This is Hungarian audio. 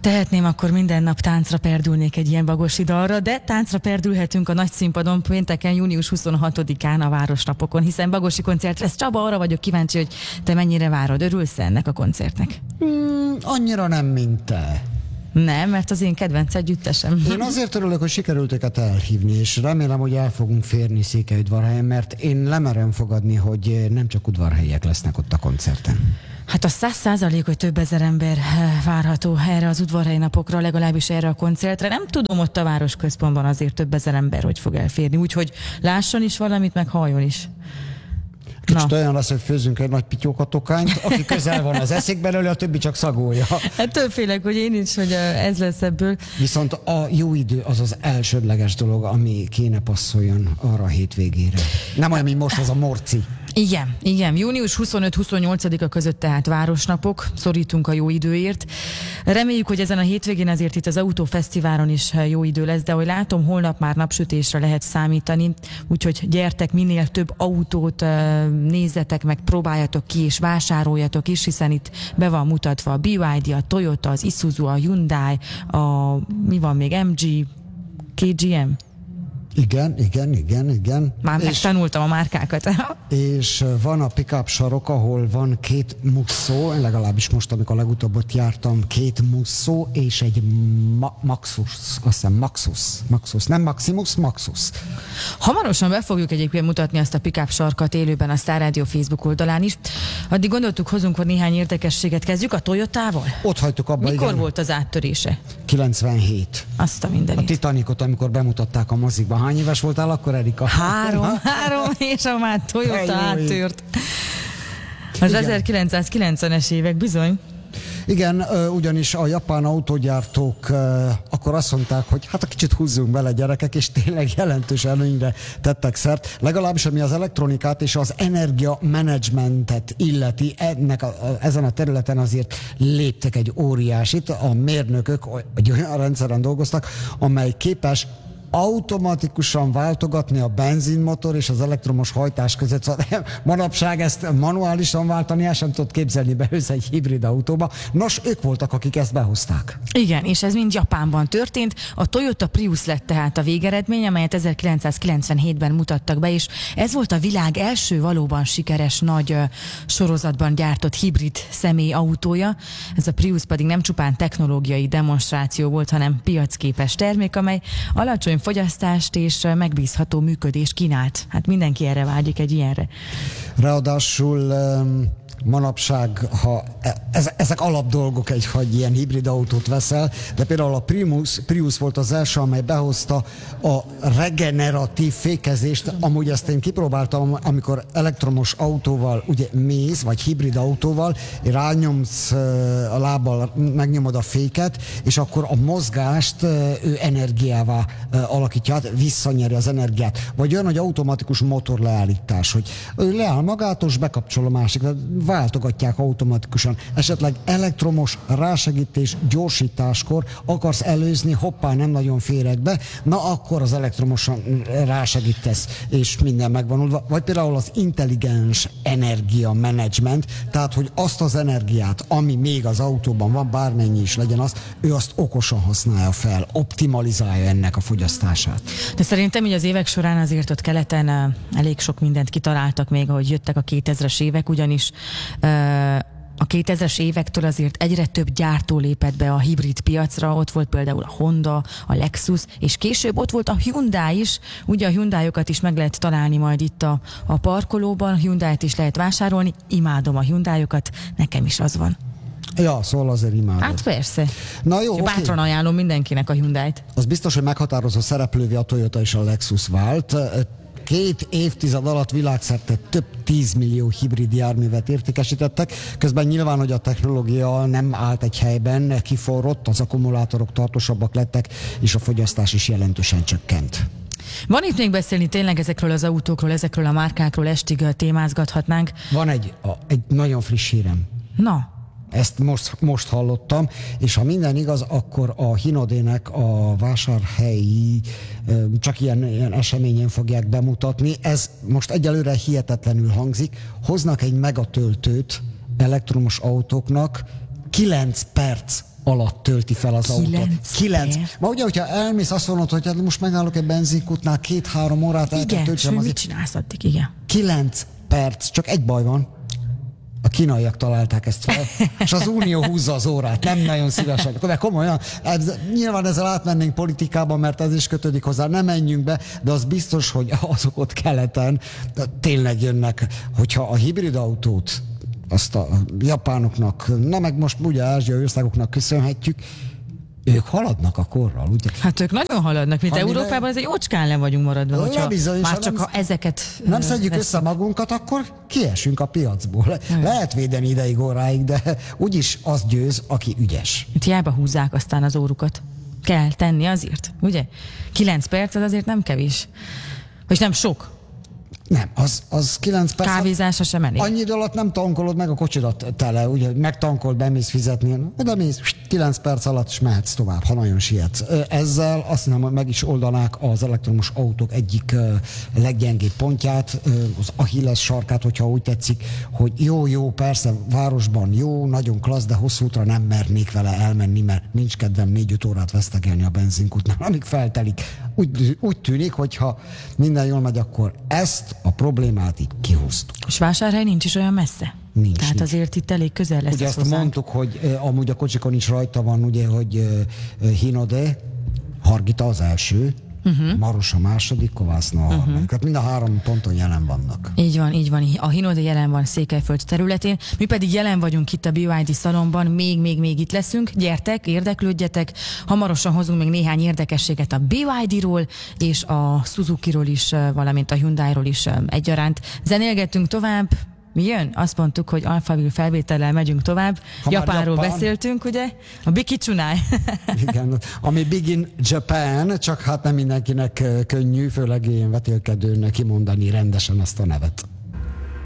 tehetném, akkor minden nap táncra perdülnék egy ilyen bagosi dalra, de táncra perdülhetünk a nagy színpadon pénteken, június 26-án a Városnapokon, hiszen bagosi koncert lesz. Csaba, arra vagyok kíváncsi, hogy te mennyire várod, örülsz ennek a koncertnek? Annyira nem, mint te. Nem, mert az én kedvenc együttesem. Én azért örülök, hogy sikerült őket elhívni, és remélem, hogy el fogunk férni Székelyudvarhelyen, mert én lemerem fogadni, hogy nem csak udvarhelyiek lesznek ott a koncerten. Hát a 100%, hogy több ezer ember várható erre az udvarhelyi napokra, legalábbis erre a koncertre. Nem tudom, ott a városközpontban azért több ezer ember hogy fog elférni, úgyhogy lásson is valamit, meg halljon is. Kicsit olyan lesz, hogy főzünk egy nagy pityókatokányt, aki közel van az eszik belőle, a többi csak szagolja. Hát többfélek, hogy én is, hogy ez lesz ebből. Viszont a jó idő az az elsődleges dolog, ami kéne passzoljon arra a hétvégére. Nem olyan, mint most az a morci. Igen. Június 25-28-a között tehát Városnapok, szorítunk a jó időért. Reméljük, hogy ezen a hétvégén azért itt az Autófesztiválon is jó idő lesz, de ahogy látom, holnap már napsütésre lehet számítani, úgyhogy gyertek, minél több autót nézzetek meg, próbáljatok ki és vásároljatok is, hiszen itt be van mutatva a BYD, a Toyota, az Isuzu, a Hyundai, mi van még, MG, KGM. Igen. Már megtanultam a márkákat. És van a pick-up sarok, ahol van 2 Musso, legalábbis most, amikor legutóbb ott jártam, 2 Musso és egy Maxus, azt hiszem Maxus, nem Maximus, Maxus. Hamarosan be fogjuk egyébként mutatni azt a pick-up sarkat élőben a Star Radio Facebook oldalán is. Addig gondoltuk, hozunk néhány érdekességet. Kezdjük a Toyotával? Ott hagytuk abba, Mikor igen. volt az áttörése? 97. Azt a mindenit. A Titanicot, amikor bemutatták a mozikban. Hány éves voltál akkor, Erika? 3, és a már Toyota áttört. Az 1990-es évek bizony. Igen, ugyanis a japán autógyártók akkor azt mondták, hogy hát a kicsit húzzunk bele, gyerekek, és tényleg jelentős előnyre tettek szert. Legalábbis ami az elektronikát és az energiamenedzsmentet illeti, ezen a területen azért léptek egy óriásit. A mérnökök egy olyan rendszeren dolgoztak, amely képes automatikusan váltogatni a benzinmotor és az elektromos hajtás között. Szóval manapság ezt manuálisan váltani, el sem tudod képzelni belőle egy hibrid autóba. Nos, ők voltak, akik ezt behozták. Igen, és ez mind Japánban történt. A Toyota Prius lett tehát a végeredmény, amelyet 1997-ben mutattak be, és ez volt a világ első valóban sikeres nagy sorozatban gyártott hibrid személyautója. Ez a Prius pedig nem csupán technológiai demonstráció volt, hanem piacképes termék, amely alacsony fogyasztást és megbízható működést kínált. Hát mindenki erre vágyik, egy ilyenre. Ráadásul manapság, ezek alapdolgok, hogy ilyen hibrid autót veszel, de például a Prius volt az első, amely behozta a regeneratív fékezést. Amúgy ezt én kipróbáltam, amikor elektromos autóval ugye mész, vagy hibrid autóval, rányomsz a lábbal, megnyomod a féket, és akkor a mozgást ő energiává alakítja, hát visszanyeri az energiát. Vagy olyan, hogy automatikus motorleállítás, hogy ő leáll magától, és bekapcsol a másik, váltogatják automatikusan. Esetleg elektromos rásegítés, gyorsításkor akarsz előzni, hoppá, nem nagyon férek be, na akkor az elektromosan rásegítesz, és minden megvan oldva. Vagy például az intelligens energia management, tehát, hogy azt az energiát, ami még az autóban van, bármennyi is legyen az, ő azt okosan használja fel, optimalizálja ennek a fogyasztását. De szerintem így az évek során azért ott keleten elég sok mindent kitaláltak még, ahogy jöttek a 2000-es évek, ugyanis a 2000-es évektől azért egyre több gyártó lépett be a hibrid piacra, ott volt például a Honda, a Lexus, és később ott volt a Hyundai is, ugye a Hyundaiokat is meg lehet találni majd itt a parkolóban, Hyundait is lehet vásárolni, imádom a Hyundaiokat, nekem is az van. Ja, szóval azért imádod. Hát persze. Na jó, bátran ajánlom mindenkinek a Hyundait. Az biztos, hogy meghatározó szereplővé a Toyota és a Lexus vált. 2 évtized alatt világszerte több 10 millió hibrid járművet értékesítettek, közben nyilván, hogy a technológia nem állt egy helyben, kiforrott, az akkumulátorok tartósabbak lettek, és a fogyasztás is jelentősen csökkent. Van itt még beszélni tényleg ezekről az autókról, ezekről a márkákról, estig témázgathatnánk. Van egy nagyon friss hírem. Na? Ezt most hallottam, és ha minden igaz, akkor a Hinodének a vásárhelyi csak ilyen eseményen fogják bemutatni. Ez most egyelőre hihetetlenül hangzik. Hoznak egy megatöltőt elektromos autóknak 9 perc alatt tölti fel az autót. 9. Ma ugye, hogyha elmész, azt mondod, hogy hát most megállok egy benzinkútnál 2-3 órát el kell töltsem. Igen, mit csinálsz addig, igen. 9 perc, csak egy baj van. A kínaiak találták ezt fel, és az Unió húzza az órát, nem nagyon szívesen. De komolyan, nyilván ezzel átmennénk politikában, mert ez is kötődik hozzá, nem menjünk be, de az biztos, hogy azok ott keleten tényleg jönnek, hogyha a hibrid autót azt a japánoknak, na meg most ugye ázsiai országoknak köszönhetjük, ők haladnak a korral, ugye? Hát ők nagyon haladnak, mint Európában ez egy jócskán le vagyunk maradva, hogyha már csak ha ezeket nem szedjük össze magunkat, akkor kiesünk a piacból. Lehet védeni ideig, óráig, de úgyis az győz, aki ügyes. Itt hiába húzzák aztán az órukat. Kell tenni azért, ugye? 9 perc az azért nem kevés. És nem sok. Nem, az 9 perc. Kávézása sem elég. Annyi idő alatt nem tankolod meg a kocsidat tele, ugye megtankolod, bemész fizetni, oda mész, 9 perc alatt is mehetsz tovább, ha nagyon sietsz. Ezzel azt hiszem, hogy meg is oldanák az elektromos autók egyik leggyengébb pontját, az Achilles sarkát, hogyha úgy tetszik, hogy jó, persze, városban jó, nagyon klassz, de hosszú útra nem mernék vele elmenni, mert nincs kedvem 4-5 órát vesztegelni a benzinkútnál, amíg feltelik. Úgy tűnik, hogyha minden jól megy, akkor ezt a problémát így kihúztuk. És Vásárhely nincs is olyan messze. Tehát azért itt elég közel lesz. Ugye azt mondtuk, hogy amúgy a kocsikon is rajta van, ugye, hogy Hinode, Hargita az első, Maros a második, Kovászna a harmadik. Tehát mind a 3 ponton jelen vannak. Így van. A Hinode jelen van Székelyföld területén. Mi pedig jelen vagyunk itt a BYD szalonban, még itt leszünk. Gyertek, érdeklődjetek. Hamarosan hozunk még néhány érdekességet a BYD-ról és a Suzuki-ról is, valamint a Hyundai-ról is egyaránt. Zenélgettünk tovább. Mi jön? Azt mondtuk, hogy Alphaville felvétellel megyünk tovább. Japánról beszéltünk, ugye? A Big Ichunai. Igen, ami Big in Japan, csak hát nem mindenkinek könnyű, főleg ilyen vetélkedőnek kimondani rendesen azt a nevet.